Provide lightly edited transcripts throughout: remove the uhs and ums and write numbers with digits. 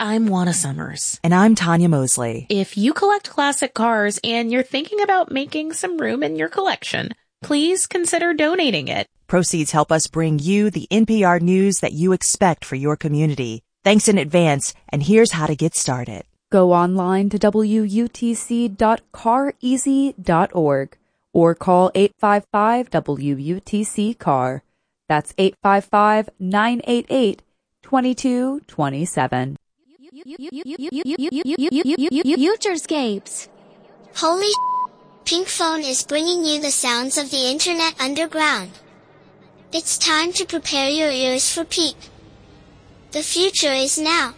I'm Juana Summers. And I'm Tanya Mosley. If you collect classic cars and you're thinking about making some room in your collection, please consider donating it. Proceeds help us bring you the NPR news that you expect for your community. Thanks in advance, and here's how to get started. Go online to wutc.careasy.org or call 855-WUTC-CAR. That's 855-988-2227. Futurescapes. Holy Pink Phone is bringing you the sounds of the Internet Underground. It's time to prepare your ears for peak. The future is now.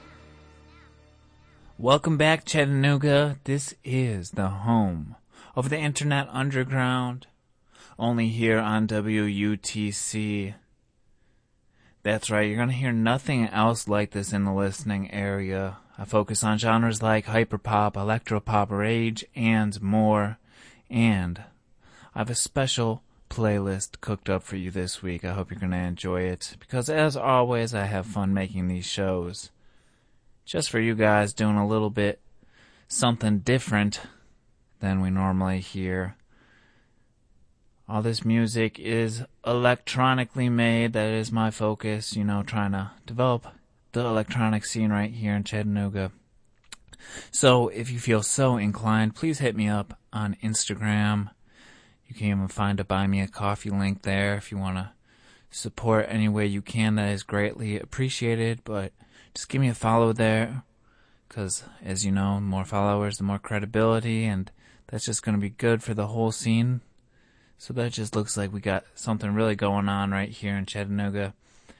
Welcome back, Chattanooga. This is the home of the Internet Underground, only here on WUTC. That's right, you're going to hear nothing else like this in the listening area. I focus on genres like hyperpop, electropop, rage, and more. And I have a special playlist cooked up for you this week. I hope you're going to enjoy it, because as always, I have fun making these shows. Just for you guys, doing a little bit something different than we normally hear. All this music is electronically made. That is my focus, trying to develop the electronic scene right here in Chattanooga. So if you feel so inclined, please hit me up on Instagram. You can even find a Buy Me a Coffee link there if you want to support any way you can. That is greatly appreciated, but just give me a follow there, because as you know, the more followers, the more credibility, and that's just going to be good for the whole scene. So that just looks like we got something really going on right here in Chattanooga.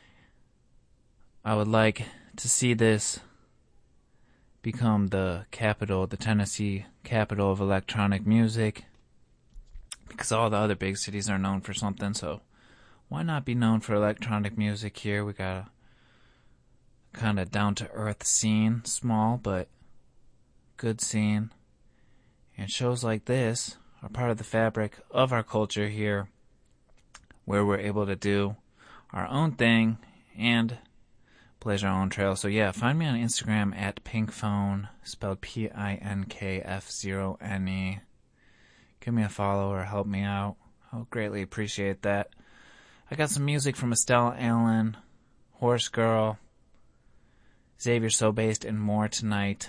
I would like to see this become the capital, the Tennessee capital of electronic music, because all the other big cities are known for something, so why not be known for electronic music here? We got a kind of down-to-earth scene, small but good scene, and shows like this are part of the fabric of our culture here, where we're able to do our own thing and blaze our own trail. So yeah, find me on Instagram at pinkphone, spelled Pinkfzone. Give me a follow or help me out. I'll greatly appreciate that. I got some music from Estelle Allen, Horse Girl, Xavier Sobased, and more tonight.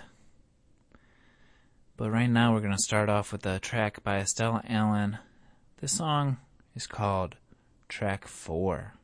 But right now we're going to start off with a track by Estelle Allen. This song is called Track 4.